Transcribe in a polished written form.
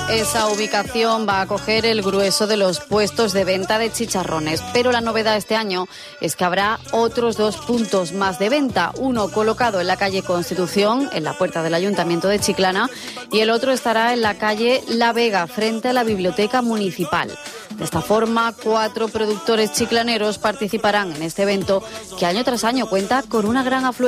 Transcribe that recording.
Esa ubicación va a acoger el grueso de los puestos de venta de chicharrones, pero la novedad este año es que habrá otros 2 puntos más de venta, uno colocado en la calle Constitución, en la puerta del Ayuntamiento de Chiclana, y el otro estará en la calle La Vega, frente a la Biblioteca Municipal. De esta forma, 4 productores chiclaneros participarán en este evento que año tras año cuenta con una gran afluencia